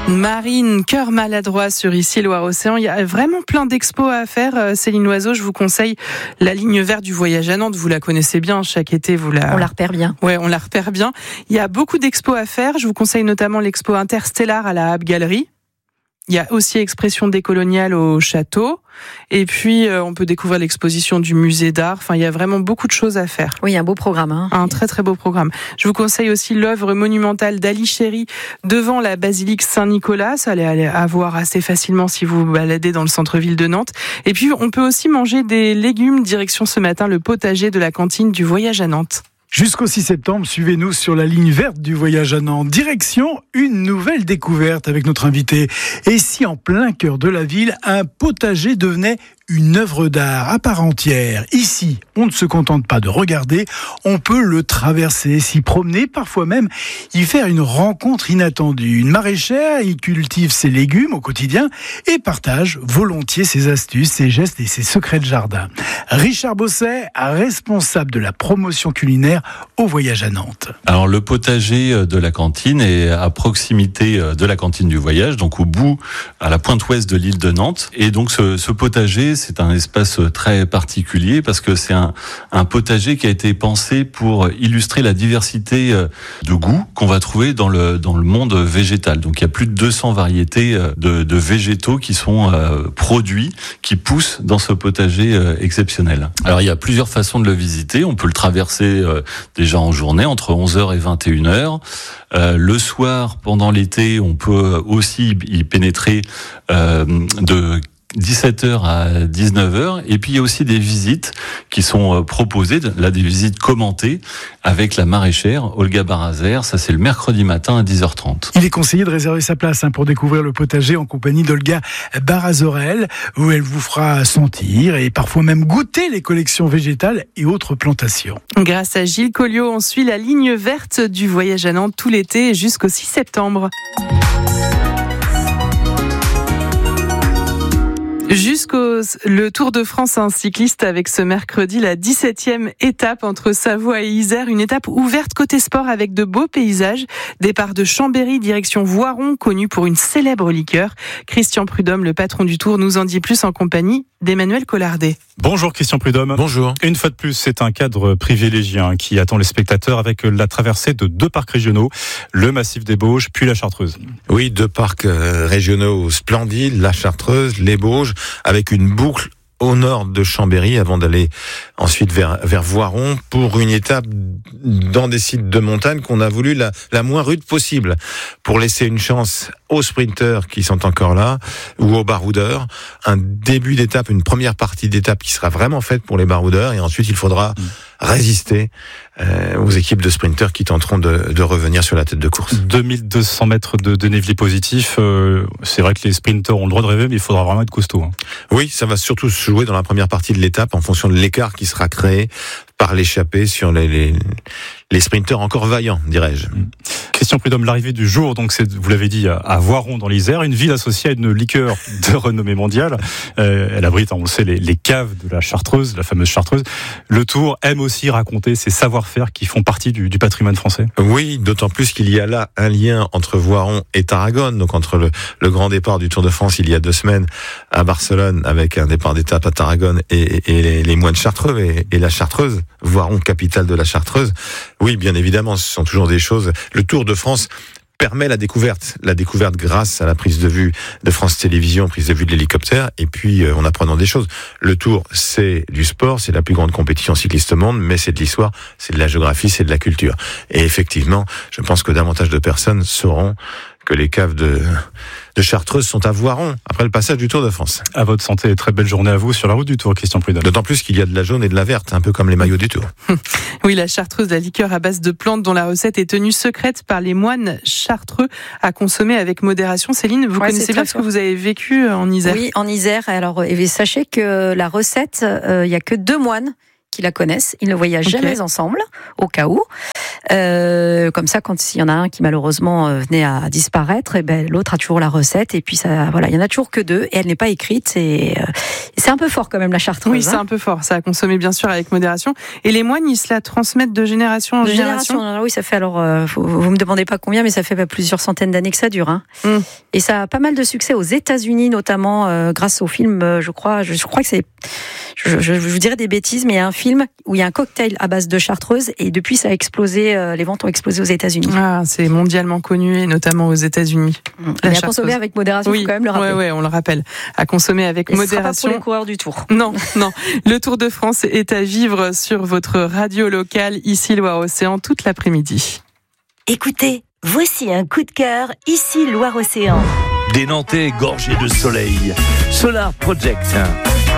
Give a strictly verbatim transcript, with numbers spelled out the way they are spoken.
Marine, cœur maladroit sur Ici Loire-Océan. Il y a vraiment plein d'expos à faire. Céline Loiseau, je vous conseille la ligne verte du voyage à Nantes. Vous la connaissez bien, chaque été, vous la... On la repère bien. Ouais, on la repère bien. Il y a beaucoup d'expos à faire. Je vous conseille notamment l'expo Interstellar à la Abe Galerie. Il y a aussi Expression décoloniale au château. Et puis, euh, on peut découvrir l'exposition du musée d'art. Enfin, il y a vraiment beaucoup de choses à faire. Oui, un beau programme. Hein. Un très, très beau programme. Je vous conseille aussi l'œuvre monumentale d'Ali Chéri devant la basilique Saint-Nicolas. Ça allait aller à voir assez facilement si vous vous baladez dans le centre-ville de Nantes. Et puis, on peut aussi manger des légumes. Direction ce matin, le potager de la cantine du voyage à Nantes. Jusqu'au six septembre, suivez-nous sur la ligne verte du voyage à Nantes. Direction une nouvelle découverte avec notre invité. Et si en plein cœur de la ville, un potager devenait une œuvre d'art à part entière? Ici, on ne se contente pas de regarder, on peut le traverser, s'y promener, parfois même y faire une rencontre inattendue. Une maraîchère y cultive ses légumes au quotidien et partage volontiers ses astuces, ses gestes et ses secrets de jardin. Richard Bosset, responsable de la promotion culinaire au voyage à Nantes. Alors le potager de la cantine est à proximité de la cantine du voyage, donc au bout, à la pointe ouest de l'île de Nantes. Et donc ce, ce potager, c'est un espace très particulier parce que c'est un, un potager qui a été pensé pour illustrer la diversité de goûts qu'on va trouver dans le, dans le monde végétal. Donc il y a plus de deux cents variétés de, de végétaux qui sont euh, produits, qui poussent dans ce potager euh, exceptionnel. Alors il y a plusieurs façons de le visiter. On peut le traverser euh, déjà en journée entre onze heures et vingt et une heures. Euh, le soir, pendant l'été, on peut aussi y pénétrer euh, de dix-sept heures à dix-neuf heures. Et puis il y a aussi des visites qui sont proposées, là des visites commentées avec la maraîchère Olga Barazer. Ça c'est le mercredi matin à dix heures trente. Il est conseillé de réserver sa place hein, pour découvrir le potager en compagnie d'Olga Barazorel, où elle vous fera sentir et parfois même goûter les collections végétales et autres plantations. Grâce à Gilles Colliot, on suit la ligne verte du voyage à Nantes tout l'été jusqu'au six septembre. Jusqu'au le Tour de France, un cycliste avec ce mercredi la dix-septième étape entre Savoie et Isère, une étape ouverte côté sport avec de beaux paysages. Départ de Chambéry, direction Voiron, connu pour une célèbre liqueur. Christian Prudhomme, le patron du Tour, nous en dit plus en compagnie d'Emmanuel Collardet. Bonjour Christian Prudhomme. Bonjour. Une fois de plus, c'est un cadre privilégié hein, qui attend les spectateurs avec la traversée de deux parcs régionaux, le Massif des Bauges puis la Chartreuse. Oui, deux parcs euh, régionaux splendides, la Chartreuse, les Bauges, avec une boucle au nord de Chambéry avant d'aller ensuite vers, vers Voiron pour une étape dans des sites de montagne qu'on a voulu la, la moins rude possible pour laisser une chance aux sprinteurs qui sont encore là ou aux baroudeurs. Un début d'étape, une première partie d'étape qui sera vraiment faite pour les baroudeurs et ensuite il faudra mmh. résister euh, aux équipes de sprinteurs qui tenteront de, de revenir sur la tête de course. deux mille deux cents mètres de dénivelé positif, euh, c'est vrai que les sprinteurs ont le droit de rêver mais il faudra vraiment être costaud. Hein. Oui, ça va surtout se jouer dans la première partie de l'étape en fonction de l'écart qui sera créé par l'échappée sur les, les, les sprinteurs encore vaillants, dirais-je. Christian Prudhomme, l'arrivée du jour, donc c'est, vous l'avez dit, à Voiron dans l'Isère, une ville associée à une liqueur de renommée mondiale. Euh, elle abrite, on le sait, les, les caves de la Chartreuse, la fameuse Chartreuse. Le Tour aime aussi raconter ces savoir-faire qui font partie du, du patrimoine français. Oui, d'autant plus qu'il y a là un lien entre Voiron et Tarragone, donc entre le, le grand départ du Tour de France il y a deux semaines à Barcelone, avec un départ d'étape à Tarragone et, et les, les moines chartreux et, et la Chartreuse, Voiron, capitale de la Chartreuse. Oui, bien évidemment, ce sont toujours des choses. Le Tour de France permet la découverte, la découverte grâce à la prise de vue de France Télévisions, prise de vue de l'hélicoptère, et puis euh, en apprenant des choses. Le Tour, c'est du sport, c'est la plus grande compétition cycliste au monde, mais c'est de l'histoire, c'est de la géographie, c'est de la culture. Et effectivement, je pense que davantage de personnes sauront que les caves de, de Chartreuse sont à Voiron, après le passage du Tour de France. À votre santé et très belle journée à vous sur la route du Tour, Christian Prudhomme. D'autant plus qu'il y a de la jaune et de la verte, un peu comme les maillots du Tour. Oui, la Chartreuse, la liqueur à base de plantes dont la recette est tenue secrète par les moines chartreux à consommer avec modération. Céline, vous ouais, connaissez bien ce que vous avez vécu en Isère. Oui, en Isère. Alors, et sachez que la recette, il euh, n'y a que deux moines qui la connaissent. Ils ne voyagent okay. jamais ensemble, au cas où. Euh, comme ça, quand il y en a un qui malheureusement euh, venait à disparaître, et ben l'autre a toujours la recette. Et puis ça, voilà, il y en a toujours que deux et elle n'est pas écrite. Et euh, c'est un peu fort quand même la chartreuse. Oui, c'est hein. un peu fort. Ça a consommé bien sûr avec modération. Et les moines, ils se la transmettent de génération en De génération. génération, oui, ça fait alors. Euh, faut, vous me demandez pas combien, mais ça fait plusieurs centaines d'années que ça dure. Hein. Mm. Et ça a pas mal de succès aux États-Unis, notamment euh, grâce au film. Euh, je crois, je, je crois que c'est. Je, je, je vous dirais des bêtises, mais il y a un film où il y a un cocktail à base de chartreuse et depuis ça a explosé. Euh, les ventes ont explosé aux États-Unis. Ah, c'est mondialement connu et notamment aux États-Unis. Mmh. Mais à consommer avec modération, oui, faut quand même le rappeler. Ouais, ouais, on le rappelle. À consommer avec et modération. Ce sera pas pour les coureurs du Tour. Non, non. Le Tour de France est à vivre sur votre radio locale, ici Loire-Océan, toute l'après-midi. Écoutez, voici un coup de cœur, ici Loire-Océan. Des Nantais gorgés de soleil. Solar Project,